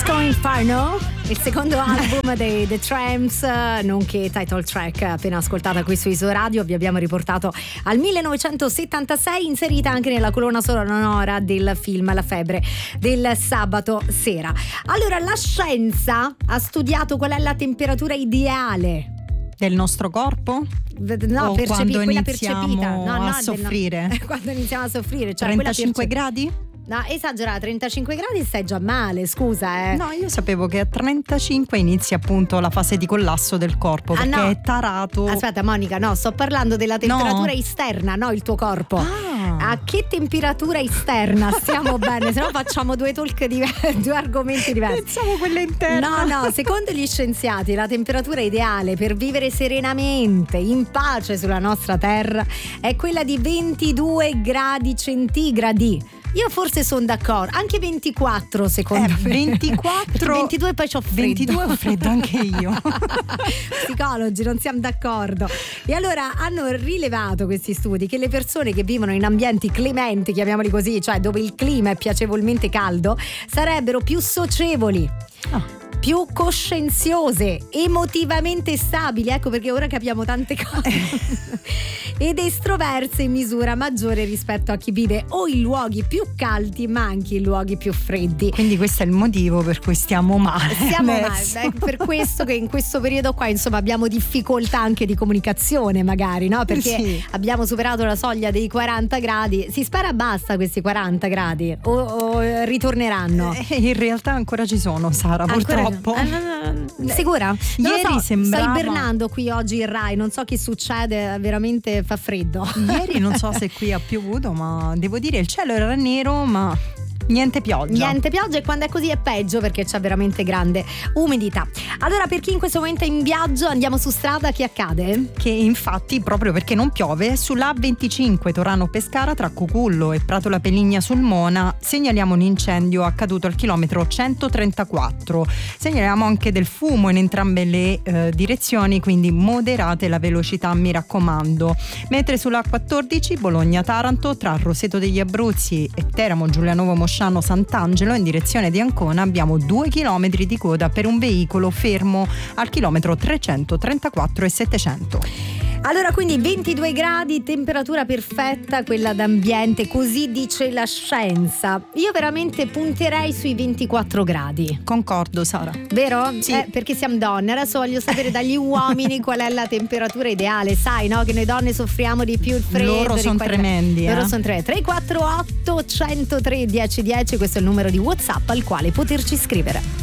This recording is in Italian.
Disco Inferno, il secondo album dei The Tramps, nonché title track appena ascoltata qui su Isoradio. Vi abbiamo riportato al 1976, inserita anche nella colonna sonora del film La febbre del sabato sera. Allora, la scienza ha studiato qual è la temperatura ideale del nostro corpo? No, quando quella iniziamo percepita. a soffrire? No. Quando iniziamo a soffrire, cioè 35 gradi? No, esagerato, 35 gradi stai già male, scusa. No, io sapevo che a 35 inizia appunto la fase di collasso del corpo, perché no. è tarato. Aspetta Monica, no, sto parlando della temperatura esterna, no, il tuo corpo. A che temperatura esterna stiamo bene? Se no facciamo due talk due argomenti diversi. Pensavo quella interna. No, secondo gli scienziati la temperatura ideale per vivere serenamente, in pace sulla nostra terra è quella di 22 gradi centigradi. Io forse sono d'accordo, anche 24 secondo me. 24 22 poi c'ho freddo. 22 ho freddo anche io. Psicologi, non siamo d'accordo. E allora hanno rilevato questi studi che le persone che vivono in ambienti clementi, chiamiamoli così, cioè dove il clima è piacevolmente caldo, sarebbero più socievoli. Più coscienziose, emotivamente stabili, ecco perché ora capiamo tante cose, ed estroverse in misura maggiore rispetto a chi vive o in luoghi più caldi ma anche in luoghi più freddi. Quindi questo è il motivo per cui stiamo male. Stiamo male, è per questo che in questo periodo qua insomma abbiamo difficoltà anche di comunicazione magari, no? Perché sì, abbiamo superato la soglia dei 40 gradi, si spera basta questi 40 gradi o ritorneranno? In realtà ancora ci sono, Sara, purtroppo. Sicura? Ieri sembrava... Sta ibernando qui oggi il Rai, non so che succede, veramente fa freddo. Ieri non so se qui ha piovuto, ma devo dire il cielo era nero, ma niente pioggia. Niente pioggia, e quando è così è peggio perché c'è veramente grande umidità. Allora, per chi in questo momento è in viaggio, andiamo su strada, che accade? Che infatti, proprio perché non piove, sulla A25 Torano-Pescara tra Cucullo e Prato La Peligna sul Mona segnaliamo un incendio accaduto al chilometro 134. Segnaliamo anche del fumo in entrambe le direzioni, quindi moderate la velocità, mi raccomando. Mentre sulla A14 Bologna-Taranto tra Roseto degli Abruzzi e Teramo Giulianovo Mosciano Sant'Angelo in direzione di Ancona abbiamo 2 chilometri di coda per un veicolo fermo al chilometro 334 e 700. Allora, quindi 22 gradi, temperatura perfetta, quella d'ambiente, così dice la scienza. Io veramente punterei sui 24 gradi. Concordo, Sara. Vero? Sì. Perché siamo donne. Adesso voglio sapere dagli uomini qual è la temperatura ideale. Sai, no? Che noi donne soffriamo di più il freddo. Loro sono tremendi. Loro sono tremendi. 348 103 1010, questo è il numero di WhatsApp al quale poterci scrivere.